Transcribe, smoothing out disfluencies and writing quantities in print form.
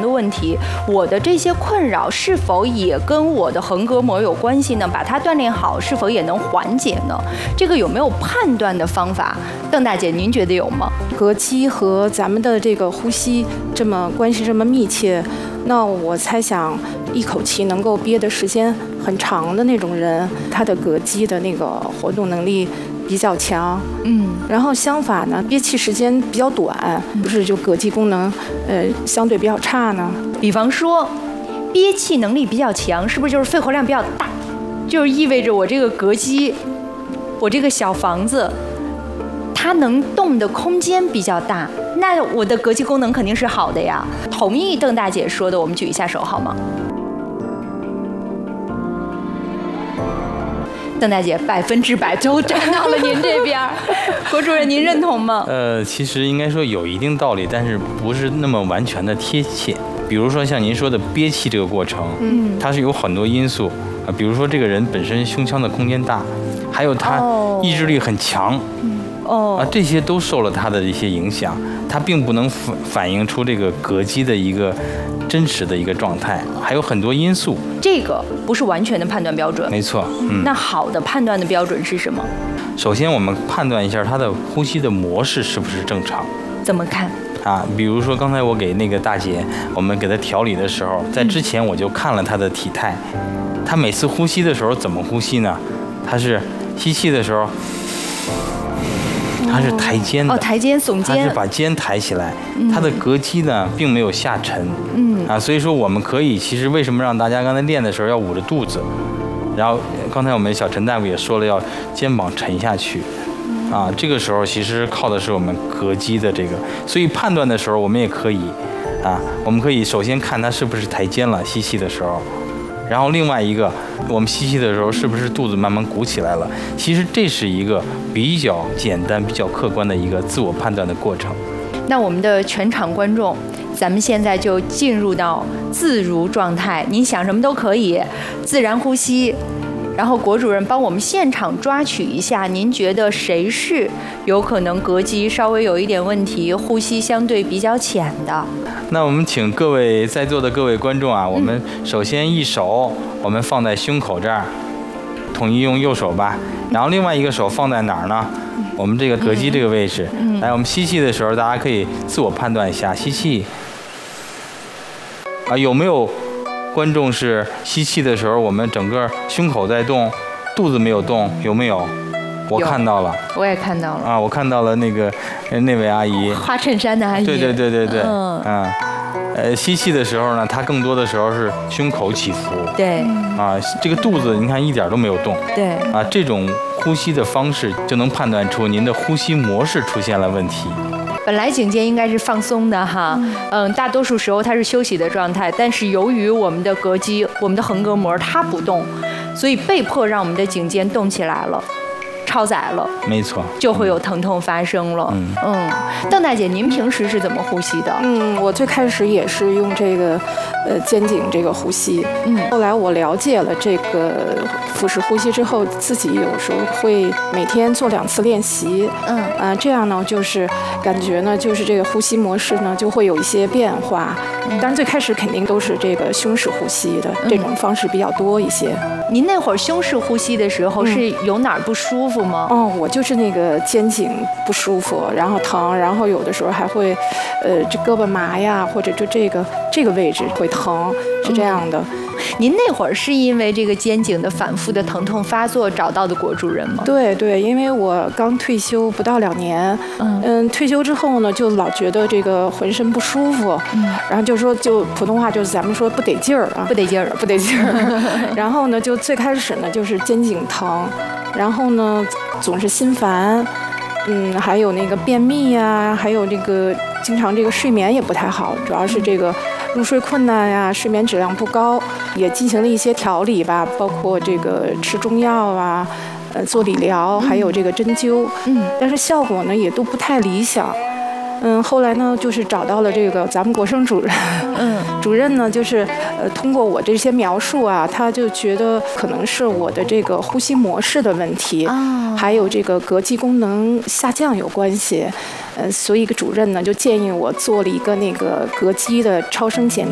的问题，我的这些困扰是否也跟我的横膈膜有关系呢？把它锻炼好，是否也能缓解呢？这个有没有判断的方法？邓大姐，您觉得有吗？ 膈肌和咱们的这个呼吸这么关系这么密切，那我猜想一口气能够憋的时间很长的那种人，他的膈肌的那个活动能力比较强。然后相反呢，憋气时间比较短，不是就膈肌功能相对比较差呢？ 比方说，憋气能力比较强，是不是就是肺活量比较大？就是意味着我这个膈肌，我这个小房子，它能动的空间比较大，那我的膈肌功能肯定是好的呀。同意邓大姐说的，我们举一下手好吗？邓大姐100%都站到了您这边，郭主任您认同吗？ 其实应该说有一定道理，但是不是那么完全的贴切。比如说像您说的憋气这个过程，它是有很多因素啊，比如说这个人本身胸腔的空间大，还有他意志力很强。这些都受了它的一些影响，它并不能反映出这个膈肌的一个真实的一个状态，还有很多因素。 这个不是完全的判断标准。 没错。 那好的判断的标准是什么？ 首先我们判断一下它的呼吸的模式是不是正常。 怎么看？ 比如说刚才我给那个大姐，我们给她调理的时候，在之前我就看了她的体态，她每次呼吸的时候怎么呼吸呢？她是吸气的时候。它是抬肩的， 抬肩耸肩， 它是把肩抬起来，它的膈肌呢并没有下沉，所以说我们可以，其实为什么让大家刚才练的时候要捂着肚子，然后刚才我们小陈大夫也说了，要肩膀沉下去，这个时候其实靠的是我们膈肌的这个，所以判断的时候我们也可以，我们可以首先看它是不是抬肩了，吸气的时候。然后另外一个，我们吸气的时候是不是肚子慢慢鼓起来了？其实这是一个比较简单、比较客观的一个自我判断的过程。 那我们的全场观众，咱们现在就进入到自如状态，您想什么都可以，自然呼吸。然后郭主任帮我们现场抓取一下，您觉得谁是有可能膈肌稍微有一点问题，呼吸相对比较浅的？ 那我们请各位在座的各位观众我们首先一手我们放在胸口这儿，统一用右手吧，然后另外一个手放在哪儿呢？我们这个膈肌这个位置。来，我们吸气的时候，大家可以自我判断一下，吸气有没有观众是吸气的时候，我们整个胸口在动，肚子没有动，有没有？我看到了， 我也看到了我看到了那位阿姨， 花衬衫的阿姨。 对，吸气的时候呢，它更多的时候是胸口起伏。 对。 这个肚子你看一点都没有动。 对。 这种呼吸的方式就能判断出您的呼吸模式出现了问题。 本来颈肩应该是放松的哈，大多数时候它是休息的状态，但是由于我们的膈肌、我们的横膈膜它不动，所以被迫让我们的颈肩动起来了。超载了， 没错， 就会有疼痛发生了。邓大姐，您平时是怎么呼吸的？ 我最开始也是用这个肩颈这个呼吸，后来我了解了这个腹式呼吸之后，自己有时候会每天做2次练习，这样呢就是感觉呢就是这个呼吸模式呢就会有一些变化。当然最开始肯定都是这个胸式呼吸的这种方式比较多一些。 您那会儿胸式呼吸的时候是有哪儿不舒服吗？ 我就是那个肩颈不舒服，然后疼，然后有的时候还会这胳膊麻呀，或者就这个位置会疼，是这样的。 您那会儿是因为这个肩颈的反复的疼痛发作找到的郭主任吗？ 对，因为我刚退休不到2年，退休之后呢，就老觉得这个浑身不舒服，然后就说就普通话就是咱们说不得劲儿不得劲儿。 然后呢，就最开始呢就是肩颈疼，然后呢总是心烦，还有那个便秘呀，还有这个经常这个睡眠也不太好，主要是这个入睡困难呀，睡眠质量不高，也进行了一些调理吧，包括这个吃中药啊，做理疗，还有这个针灸，但是效果呢也都不太理想。后来呢，就是找到了这个咱们国生主任，主任呢就是通过我这些描述啊，他就觉得可能是我的这个呼吸模式的问题，还有这个膈肌功能下降有关系，所以主任呢就建议我做了一个那个膈肌的超声检